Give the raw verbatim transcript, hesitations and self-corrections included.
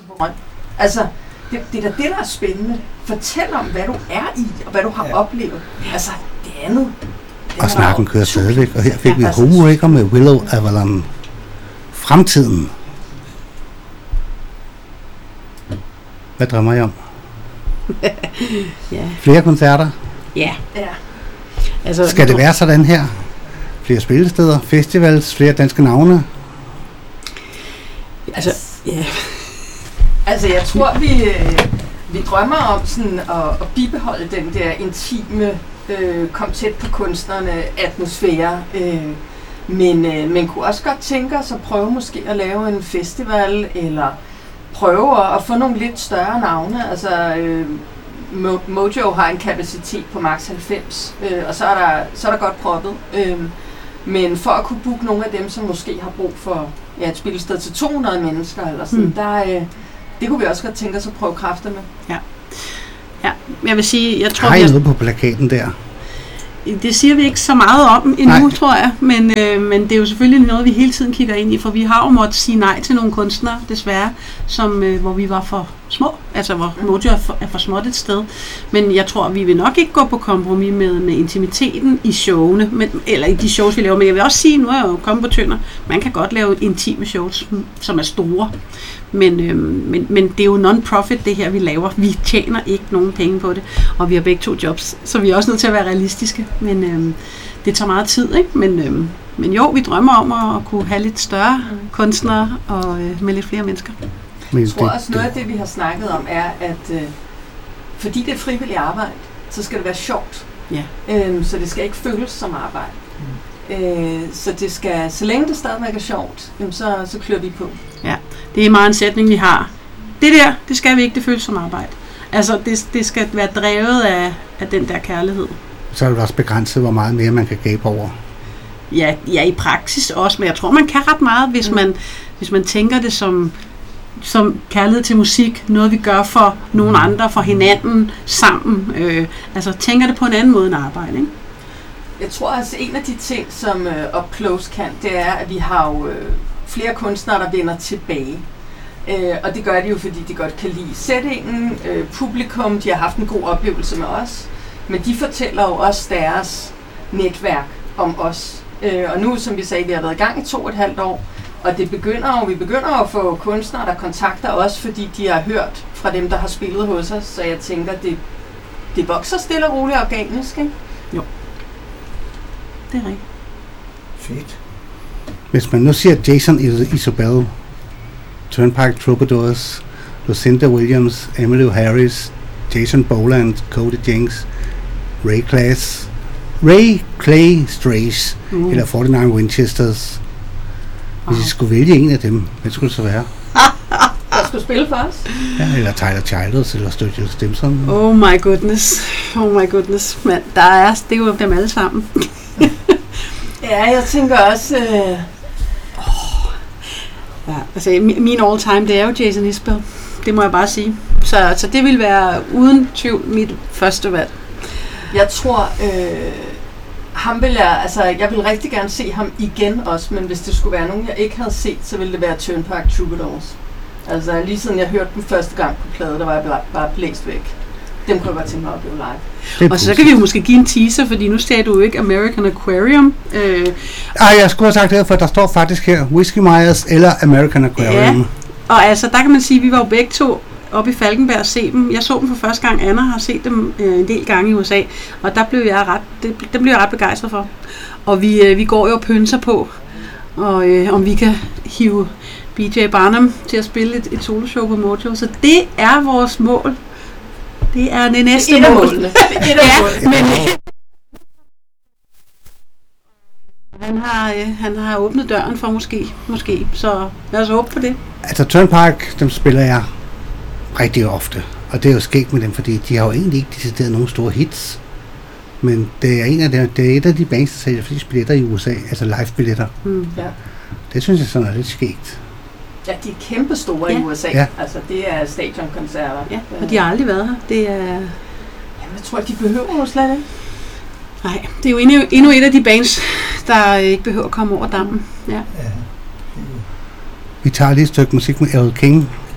Altså, det, det er da det, der er spændende. Fortæl om, hvad du er i, og hvad du har ja. oplevet. Altså, det andet. Det og snakken kører stadigvæk, og her fik vi Homewrecker med Willow Avalon. Fremtiden. Hvad drømmer I om? ja. Flere koncerter? Ja. ja. Altså, skal det være sådan her? Flere spillesteder, festivals, flere danske navne? Altså, ja. Altså, jeg tror, vi, vi drømmer om sådan at, at bibeholde den der intime, øh, kom tæt på kunstnerne, atmosfære. Øh, men øh, man kunne også godt tænke os at prøve måske at lave en festival, eller prøve at få nogle lidt større navne. Altså, øh, Mojo har en kapacitet på max halvfems, øh, og så er, der, så er der godt proppet. Øh, men for at kunne booke nogle af dem, som måske har brug for ja, et spillested til to hundrede mennesker, eller sådan, mm. der, øh, det kunne vi også godt tænke os at prøve kræfter med. Ja. Ja, jeg vil sige, jeg tror... Har I noget på plakaten der? Det siger vi ikke så meget om endnu, nej. tror jeg, men, øh, men det er jo selvfølgelig noget, vi hele tiden kigger ind i, for vi har jo måttet sige nej til nogle kunstnere, desværre, som, øh, hvor vi var for små, altså hvor Mojo er for, er for småt et sted. Men jeg tror, vi vil nok ikke gå på kompromis med, med intimiteten i showene, men, eller i de shows, vi laver. Men jeg vil også sige, nu er jeg jo kommet på Tønder, man kan godt lave intime shows, som er store, men, øh, men, men det er jo non-profit, det her, vi laver. Vi tjener ikke nogen penge på det, og vi har begge to jobs, så vi er også nødt til at være realistiske. Men øh, det tager meget tid, ikke? Men, øh, men jo, vi drømmer om at, at kunne have lidt større mm. kunstnere og øh, med lidt flere mennesker. Jeg tror også, noget af det, vi har snakket om, er, at øh, fordi det er frivilligt arbejde, så skal det være sjovt. Ja. Øhm, så det skal ikke føles som arbejde. Mm. Øh, så det skal, så længe det stadigvæk er sjovt, jamen så, så klør vi på. Ja, det er meget en sætning, vi har. Det der, det skal vi ikke, det føles som arbejde. Altså, det, det skal være drevet af, af den der kærlighed. Så er det også begrænset, hvor meget mere man kan gabe over. Ja, ja, i praksis også, men jeg tror, man kan ret meget, hvis, mm. man, hvis man tænker det som, som kærlighed til musik, noget vi gør for nogle andre, for hinanden, sammen. Øh, altså, tænker det på en anden måde end arbejde, ikke? Jeg tror altså, en af de ting, som uh, Up Close kan, det er, at vi har jo uh, flere kunstnere, der vender tilbage. Uh, og det gør de jo, fordi de godt kan lide settingen, uh, publikum, de har haft en god oplevelse med os. Men de fortæller jo også deres netværk om os. Øh, og nu, som vi sagde, vi har været i gang i to og et halvt år, og det begynder jo, vi begynder at få kunstnere, der kontakter os, fordi de har hørt fra dem, der har spillet hos os. Så jeg tænker, det, det vokser stille og roligt organisk, ikke? Jo. Det er rigtigt. Fedt. Hvis man nu siger Jason Isabel, Turnpike Troubadours, Lucinda Williams, Emmylou Harris, Jason Boland, Cody Jinks, Ray Class, Ray Clay Strays, uh. eller forty-nine Winchesters. Hvis I skulle vælge en af dem, hvad skulle det så være? Der skulle spille for os? Ja, eller Tyler Childers, eller Sturgill Simpson. Oh my goodness. Oh my goodness. Man, der er, det er jo dem alle sammen. Ja, jeg tænker også... Øh... Oh. Ja, altså, min all time, det er jo Jason Isbell. Det må jeg bare sige. Så, så det vil være uden tvivl mit første valg. Jeg tror, øh, ham vil jeg, altså jeg vil rigtig gerne se ham igen også, men hvis det skulle være nogen, jeg ikke havde set, så ville det være Turnpike Troubadours. Altså lige siden jeg hørte dem første gang på plade, der var jeg bare blæst væk. Dem kunne jeg godt tænke mig at opleve live. Og så kan vi jo måske give en teaser, fordi nu ser du jo ikke American Aquarium. Øh. Ej, jeg skulle have sagt det, for der står faktisk her Whiskey Myers eller American Aquarium. Ja, og altså der kan man sige, at vi var jo begge to oppe i Falkenberg og se dem. Jeg så dem for første gang. Anna har set dem øh, en del gange i U S A, og der blev jeg ret, det, det blev jeg ret begejstret for. Og vi, øh, vi går jo og pynser på, og øh, om vi kan hive B J Barnum til at spille et, et soloshow på Mojo. Så det er vores mål. Det er det næste det er mål. Det er ja, men han har, øh, han har åbnet døren for måske, måske. Så lad os håbe på det. Altså Turnpike, dem spiller jeg rigtig ofte, og det er jo skægt med dem, fordi de har jo egentlig ikke decideret nogle store hits, men det er en af dem, det er et af de bands, der sælger flest billetter i U S A, altså live-billetter. Mm. Ja. Det synes jeg sådan er lidt skægt. Ja, de er kæmpe store ja. i U S A, ja. altså det er stadionkoncerter. Ja, og de har aldrig været her. Det er... Jamen, jeg tror, de behøver jo slet ikke. Nej, det er jo endnu, endnu et af de bands, der ikke behøver at komme over dammen. Ja. Ja. Vi tager lige et stykke musik med Elle King